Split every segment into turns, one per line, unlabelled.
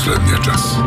последния час.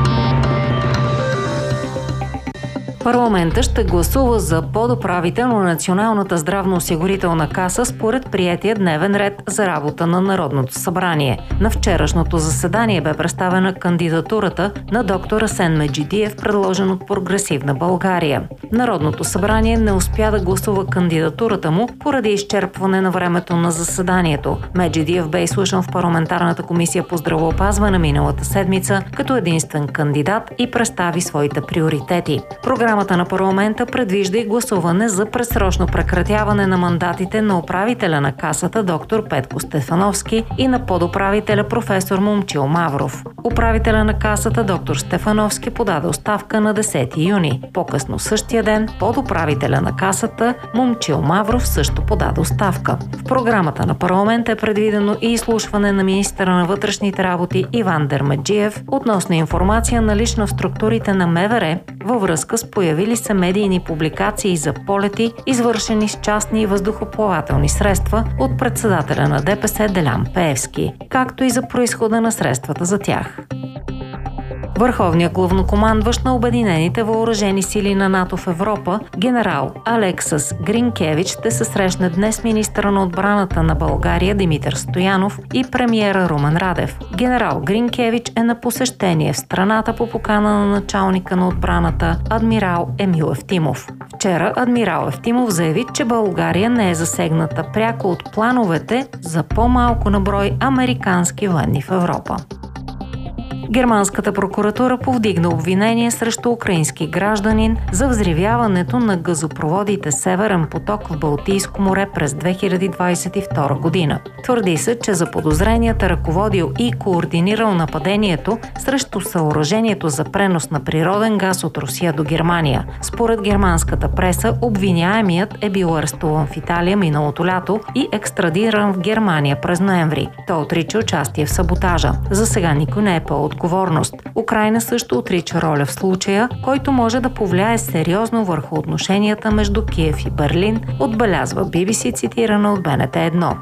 Парламентът ще гласува за подуправител на Националната здравноосигурителна каса според приетия дневен ред за работа на Народното събрание. На вчерашното заседание бе представена кандидатурата на доктор Асен Меджидиев, предложен от Прогресивна България. Народното събрание не успя да гласува кандидатурата му поради изчерпване на времето на заседанието. Меджидиев бе изслушан в парламентарната комисия по здравеопазване миналата седмица като единствен кандидат и представи своите приоритети. Програмата на парламента предвижда и гласуване за предсрочно прекратяване на мандатите на управителя на касата доктор Петко Стефановски и на подуправителя професор Момчил Мавров. Управителя на касата доктор Стефановски подаде оставка на 10 юни. По-късно същия ден подуправителя на касата Момчил Мавров също подаде оставка. В програмата на парламента е предвидено и изслушване на министъра на вътрешните работи Иван Дермеджиев относно информация налична в структурите на МВР във връзка с появили се медийни публикации за полети, извършени с частни въздухоплавателни средства от председателя на ДПС Делян Пеевски, както и за произхода на средствата за тях. Върховният главнокомандващ на Обединените въоръжени сили на НАТО в Европа, генерал Алексас Гринкевич, ще се срещне днес с министъра на отбраната на България Димитър Стоянов и премиера Румен Радев. Генерал Гринкевич е на посещение в страната по покана на началника на отбраната адмирал Емил Евтимов. Вчера адмирал Евтимов заяви, че България не е засегната пряко от плановете за по-малко на брой американски военни в Европа. Германската прокуратура повдигна обвинение срещу украински гражданин за взривяването на газопроводите Северен поток в Балтийско море през 2022 година. Твърди се, че заподозреният е ръководил и координирал нападението срещу съоръжението за пренос на природен газ от Русия до Германия. Според германската преса, обвиняемият е бил арестуван в Италия миналото лято и екстрадиран в Германия през ноември. Той отрича участие в саботажа. За сега никой не е по-отговорност. Украйна също отрича роля в случая, който може да повлияе сериозно върху отношенията между Киев и Берлин, отбелязва BBC, цитирана от БНТ 1.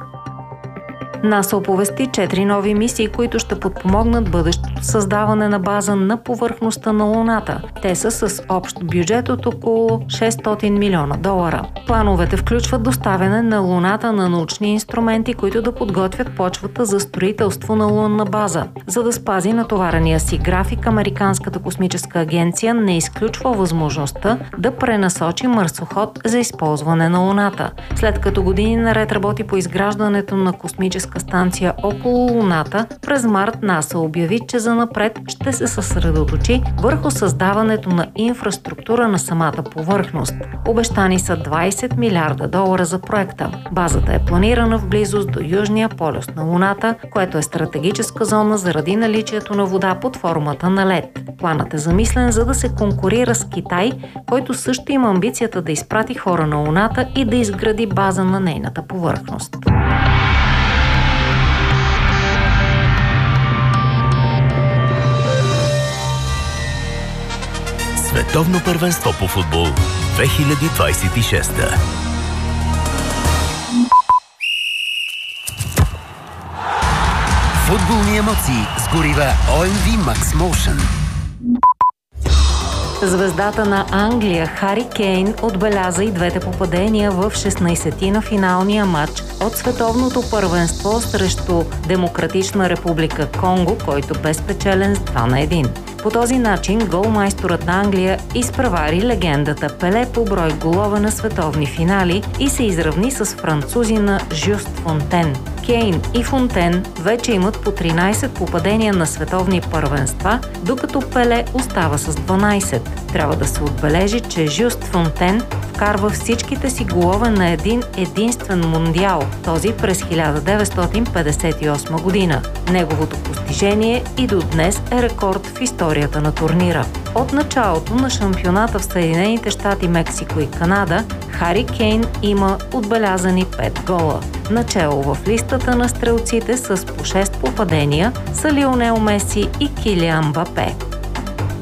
НАСА оповести 4 нови мисии, които ще подпомогнат бъдещото създаване на база на повърхността на Луната. Те са с общ бюджет от около $600 милиона. Плановете включват доставяне на Луната на научни инструменти, които да подготвят почвата за строителство на лунна база. За да спази натоварения си график, Американската космическа агенция не изключва възможността да пренасочи марсоход за използване на Луната. След като години наред работи по изграждането на космическа станция около Луната, през март НАСА обяви, че занапред ще се съсредоточи върху създаването на инфраструктура на самата повърхност. Обещани са $20 милиарда за проекта. Базата е планирана в близост до южния полюс на Луната, което е стратегическа зона заради наличието на вода под формата на лед. Планът е замислен, за да се конкурира с Китай, който също има амбицията да изпрати хора на Луната и да изгради база на нейната повърхност.
Световно първенство по футбол 2026. Футболни емоции с горива OMV Max Motion.
Звездата на Англия Хари Кейн отбеляза и двете попадения в 16-ти на финалния матч от световното първенство срещу Демократична република Конго, който бе спечелен с 2-1. По този начин голмайсторът на Англия изпревари легендата Пеле по брой голове на световни финали и се изравни с французина Жюст Фонтен. Кейн и Фонтен вече имат по 13 попадения на световни първенства, докато Пеле остава с 12. Трябва да се отбележи, че Жюст Фонтен вкарва всичките си голове на един единствен мундиал, този през 1958 година. Неговото постижение и до днес е рекорд в историята на турнира. От началото на шампионата в Съединените щати, Мексико и Канада, Хари Кейн има отбелязани 5 гола. Начело в листата на стрелците с по 6 попадения са Лионел Меси и Килиан Мбапе.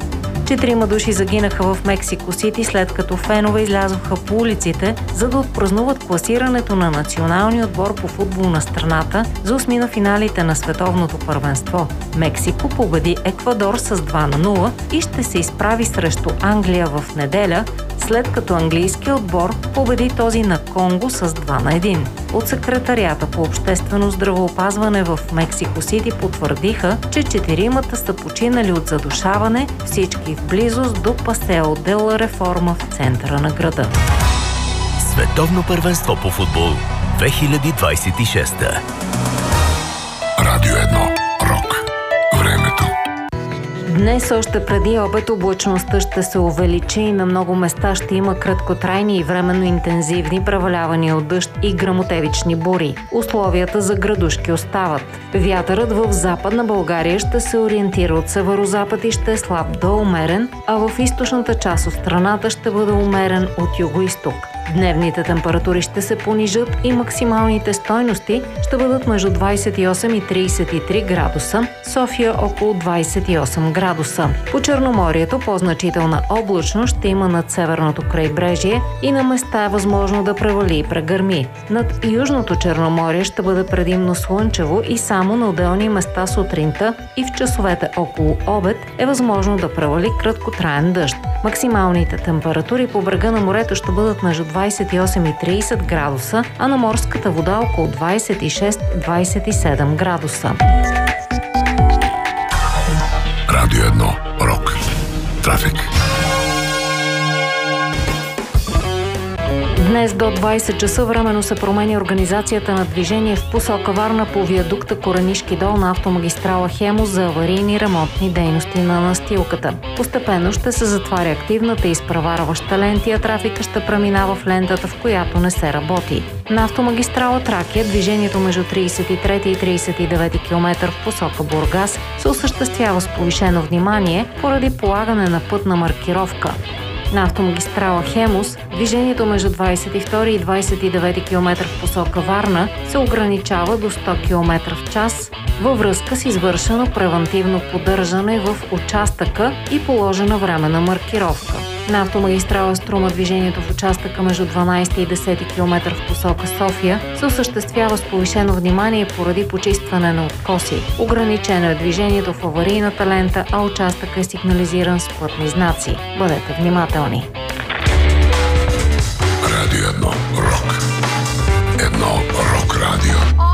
4 души загинаха в Мексико Сити, след като фенове излязоха по улиците, за да отпразнуват класирането на националния отбор по футбол на страната за осми на финалите на световното първенство. Мексико победи Еквадор с 2-0 и ще се изправи срещу Англия в неделя, след като английският отбор победи този на Конго с 2-1. От секретарията по обществено здравеопазване в Мексико Сити потвърдиха, че 4 са починали от задушаване, всички в близост до Пасео де ла Реформа в центъра на града.
Световно първенство по футбол 2026.
Радио 1. Рок. Времето.
Днес още преди обед облачността ще се увеличи и на много места ще има краткотрайни и временно интензивни превалявания от дъжд и гръмотевични бури. Условията за градушки остават. Вятърът в Западна България ще се ориентира от северозапад и ще е слаб до умерен, а в източната част от страната ще бъде умерен от югоизток. Дневните температури ще се понижат и максималните стойности ще бъдат между 28 и 33 градуса, София около 28 градуса. По Черноморието по-значителна облачност ще има над северното крайбрежие и на места е възможно да превали и прегърми. Над Южното Черноморие ще бъде предимно слънчево и само на отделни места сутринта и в часовете около обед е възможно да превали краткотраен дъжд. Максималните температури по брега на морето ще бъдат между 28 и 30 градуса, а на морската вода около 26-27 градуса.
Радио 1. Рок. Трафик.
Днес до 20 часа временно се променя организацията на движение в посока Варна по виадукта Коренишки дол на автомагистрала Хемус за аварийни ремонтни дейности на настилката. Постепенно ще се затваря активната и изпреварваща ленти, а трафика ще преминава в лентата, в която не се работи. На автомагистрала Тракия движението между 33 и 39 км в посока Бургас се осъществява с повишено внимание поради полагане на пътна маркировка. На автомагистрала Хемус движението между 22 и 29 км в посока Варна се ограничава до 100 км в час във връзка с извършено превантивно поддържане в участъка и положена временна маркировка. На автомагистрала Струма движението в участъка между 12 и 10 км в посока София се осъществява с повишено внимание поради почистване на откоси. Ограничено е движението в аварийната лента, а участъкът е сигнализиран с пътни знаци. Бъдете внимателни!
Радио 1. Рок. 1. Рок радио.